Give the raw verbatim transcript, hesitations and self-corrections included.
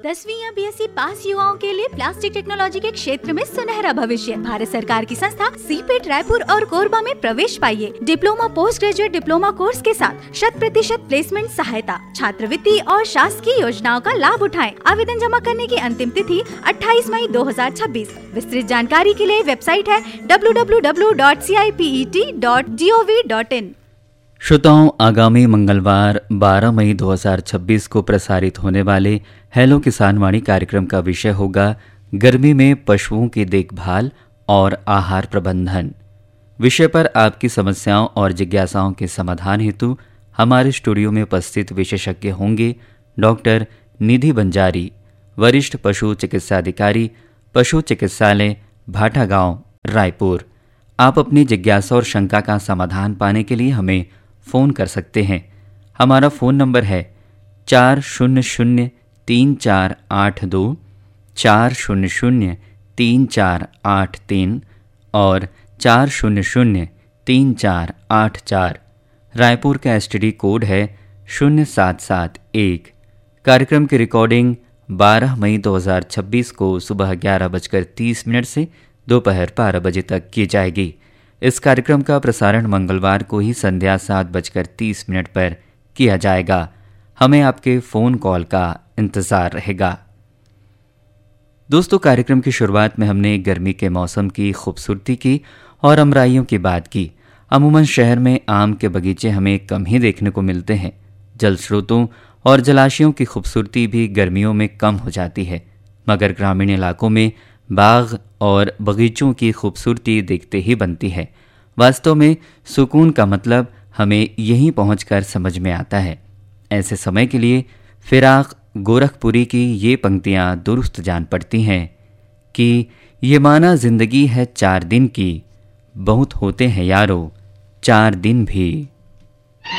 दसवीं या BSc pass युवाओं के लिए प्लास्टिक टेक्नोलॉजी के क्षेत्र में सुनहरा भविष्य। भारत सरकार की संस्था सीपेट रायपुर और कोरबा में प्रवेश पाइए। Diploma, post graduate diploma course के साथ शत प्रतिशत प्लेसमेंट सहायता, छात्रवृत्ति और शासकीय योजनाओं का लाभ उठाएं। आवेदन जमा करने की अंतिम तिथि अट्ठाईस मई दो हजार छब्बीस। विस्तृत जानकारी के लिए वेबसाइट है W W W dot C I P E T dot G O V dot in. श्रोताओं, आगामी मंगलवार बारह मई दो हज़ार छब्बीस को प्रसारित होने वाले हेलो किसान वाणी कार्यक्रम का विषय होगा गर्मी में पशुओं की देखभाल और आहार प्रबंधन। विषय पर आपकी समस्याओं और जिज्ञासाओं के समाधान हेतु हमारे स्टूडियो में उपस्थित विशेषज्ञ होंगे डॉक्टर निधि बंजारी, वरिष्ठ पशु चिकित्साधिकारी, पशु चिकित्सालय भाटा गांव, रायपुर। आप अपनी जिज्ञासा और शंका का समाधान पाने के लिए हमें फ़ोन कर सकते हैं। हमारा फ़ोन नंबर है चार शून्य शून्य तीन चार आठ दो, चार शून्य शून्य तीन चार आठ तीन और चार शून्य शून्य तीन चार आठ चार। रायपुर का एस टी डी कोड है शून्य सात सात एक। कार्यक्रम की रिकॉर्डिंग बारह मई दो हज़ार छब्बीस को सुबह ग्यारह बजकर तीस मिनट से दोपहर बारह बजे तक की जाएगी। इस कार्यक्रम का प्रसारण मंगलवार को ही संध्या सात बजकर तीस मिनट पर किया जाएगा। हमें आपके फ़ोन कॉल का इंतज़ार रहेगा। दोस्तों, कार्यक्रम की शुरुआत में हमने गर्मी के मौसम की खूबसूरती की और अमराइयों की बात की। अमूमन शहर में आम के बगीचे हमें कम ही देखने को मिलते हैं। जल स्रोतों और जलाशयों की खूबसूरती भी गर्मियों में कम हो जाती है, मगर ग्रामीण इलाकों में बाग और बगीचों की खूबसूरती देखते ही बनती है। वास्तव में सुकून का मतलब हमें यहीं पहुंचकर समझ में आता है। ऐसे समय के लिए फिराक गोरखपुरी की ये पंक्तियां दुरुस्त जान पड़ती हैं कि ये माना जिंदगी है चार दिन की, बहुत होते हैं यारो चार दिन भी।